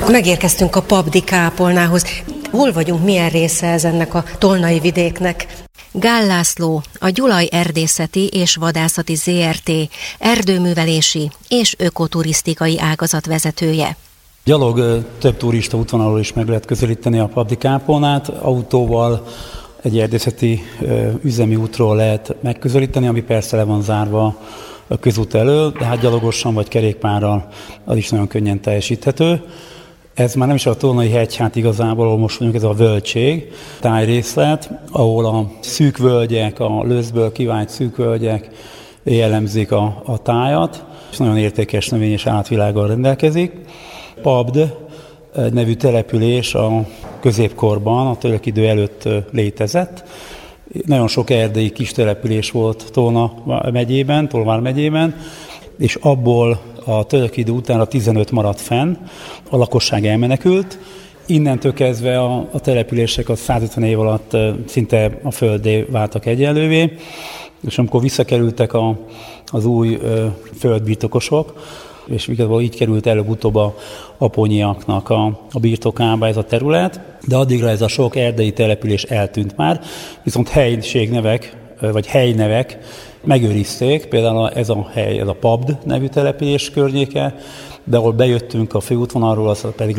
Megérkeztünk a Pabdi kápolnához. Hol vagyunk, milyen része ez ennek a tolnai vidéknek? Gál László, a Gyulaj Erdészeti és Vadászati Zrt. Erdőművelési és ökoturisztikai ágazat vezetője. Gyalog több turista útvonalról is meg lehet közelíteni a Pabdi kápolnát, autóval egy erdészeti üzemi útról lehet megközelíteni, ami persze le van zárva a közút elől, de hát gyalogosan vagy kerékpárral az is nagyon könnyen teljesíthető. Ez már nem is a Tolnai hegy, hát igazából, ahol most mondjuk ez a völgység, tájrészlet, ahol a szűk völgyek, a löszből kivált szűk völgyek jellemzik a tájat, és nagyon értékes növény és állatvilággal rendelkezik. Pabd nevű település a középkorban, a török-idő előtt létezett. Nagyon sok erdei kis település volt Tolvár megyében, és abból a török-idő után 15 maradt fenn, a lakosság elmenekült. Innentől kezdve a települések a 150 év alatt szinte a földdé váltak egyenlővé, és amikor visszakerültek az új földbirtokosok, és igazából így került előbb-utóbb a apóniaknak a birtokába ez a terület, de addigra ez a sok erdei település eltűnt már, viszont helységnevek, vagy helynevek megőrizték, például ez a hely, ez a Pabd nevű település környéke, de ahol bejöttünk a főútvonalról, az pedig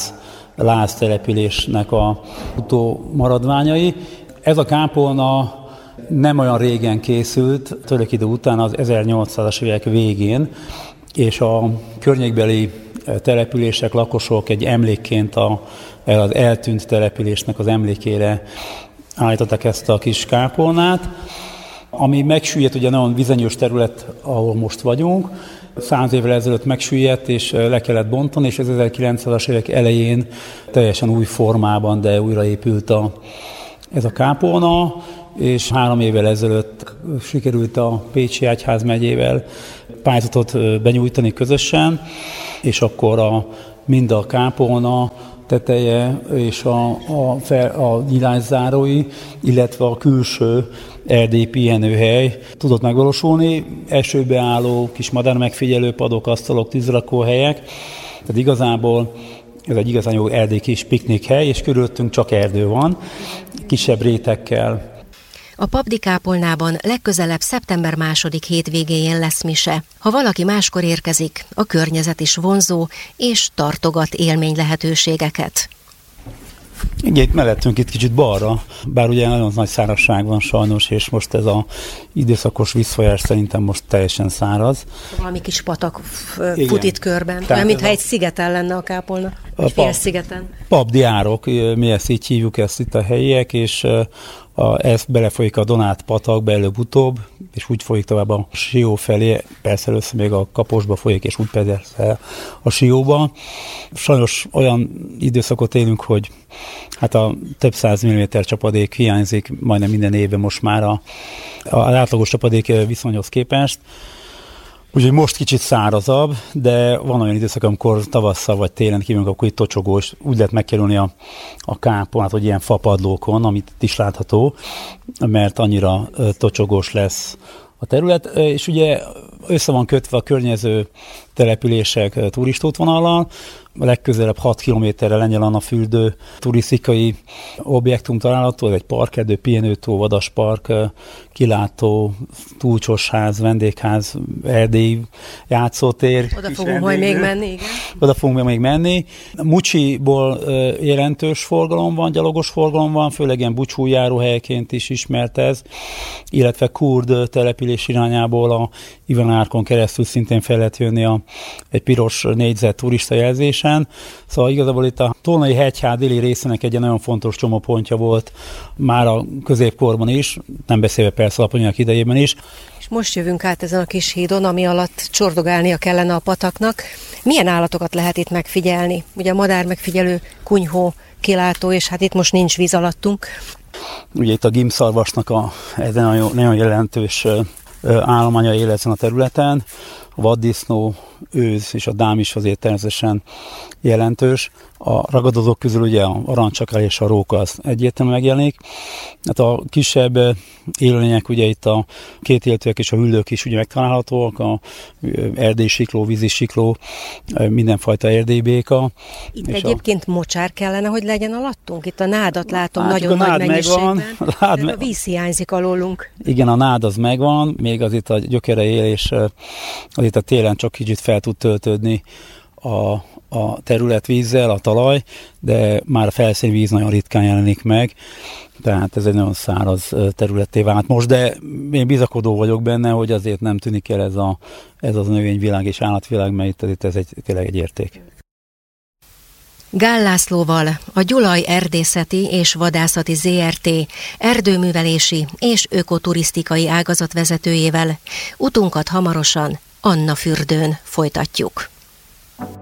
Láz településnek a utómaradványai. Ez a kápolna nem olyan régen készült, török-idő után az 1800-as évek végén, és a környékbeli települések, lakosok egy emlékként az eltűnt településnek az emlékére állították ezt a kis kápolnát, ami megsüllyedt, ugye nagyon vizenyős terület, ahol most vagyunk, 100 évvel ezelőtt megsüllyedt, és le kellett bontani, és az 1900-as évek elején teljesen új formában, de újraépült ez a kápolna, és 3 évvel ezelőtt sikerült a Pécsi Egyházmegyével pályázatot benyújtani közösen, és akkor mind a kápolna teteje és a nyilászárói, illetve a külső erdélyi pihenőhely tudott megvalósulni. Esőbe álló kis madár megfigyelő padok, asztalok, tűzrakóhelyek. Tehát igazából ez egy igazán jó erdélyi kis piknikhely, és körülöttünk csak erdő van, kisebb rétekkel. A Pabdi kápolnában legközelebb szeptember 2. hétvégéjén lesz mise. Ha valaki máskor érkezik, a környezet is vonzó és tartogat élmény lehetőségeket. Igen, itt mellettünk itt kicsit balra, bár ugye nagyon nagy szárazság van sajnos, és most ez az időszakos vízfolyás szerintem most teljesen száraz. Valami kis patak fut itt körben, olyan mintha egy szigeten lenne a kápolna, egy félszigeten. Pabdi árok, mi ezt így hívjuk, ezt itt a helyiek, és ez belefolyik a Donát patakba előbb-utóbb, és úgy folyik tovább a Sió felé, persze először még a Kaposba folyik, és úgy persze a Sióba. Sajnos olyan időszakot élünk, hogy hát a több 100 mm csapadék hiányzik majdnem minden évben most már az átlagos csapadék viszonyhoz képest. Úgyhogy most kicsit szárazabb, de van olyan időszak, amikor tavasszal vagy télen kívülünk, akkor itt tocsogó, és úgy lehet megkerülni a kápolnát, hogy ilyen fapadlókon, amit itt is látható, mert annyira tocsogós lesz a terület, és ugye össze van kötve a környező települések turistaútvonallal, a legközelebb 6 kilométerre Lengyel-Anna-fürdő turisztikai objektum található, ez egy parkedő, pihenőtó, vadaspark, kilátó, túlcsosház, vendégház, erdélyi játszótér. Oda fogunk majd még menni, igen. Oda fogunk még menni. Mucsiból jelentős forgalom van, gyalogos forgalom van, főleg ilyen búcsújáróhelyként is ismert ez, illetve kurd település irányából a Iván-árkon keresztül szintén fel lehet jönni egy piros négyzet turista jelzésen. Szóval igazából itt a Tolnai hegyház déli részének egy nagyon fontos csomópontja volt már a középkorban is, nem beszélve persze a apóniák idejében is. És most jövünk át ezen a kis hídon, ami alatt csordogálnia kellene a pataknak. Milyen állatokat lehet itt megfigyelni? Ugye a madár megfigyelő, kunyhó, kilátó, és hát itt most nincs víz alattunk. Ugye itt a gimbszarvasnak ez nagyon jelentős állománya él ezen a területen. a vaddisznó, őz és a dám is azért természetesen jelentős. A ragadozók közül ugye a arancsakál és a róka az egyértelműen megjelenik. Hát a kisebb élőlények, ugye itt a kétéltőek és a hüllők is ugye megtalálhatóak, a erdélysikló, vízisikló, mindenfajta erdélybéka. Itt egyébként mocsár kellene, hogy legyen alattunk? Itt a nádat látom hát nagyon nagy mennyiségben. A víz hiányzik alólunk. Igen, a nád az megvan, még az itt a gyökere él, és az itt a télen csak kicsit fel tud töltődni a terület vízzel, a talaj, de már a felszíni víz nagyon ritkán jelenik meg, tehát ez egy nagyon száraz területté vált most, de én bizakodó vagyok benne, hogy azért nem tűnik el ez az növényvilág és állatvilág, mert itt ez tényleg egy érték. Gál Lászlóval, a Gyulaj Erdészeti és Vadászati Zrt. Erdőművelési és ökoturisztikai ágazatvezetőjével utunkat hamarosan Annafürdőn folytatjuk.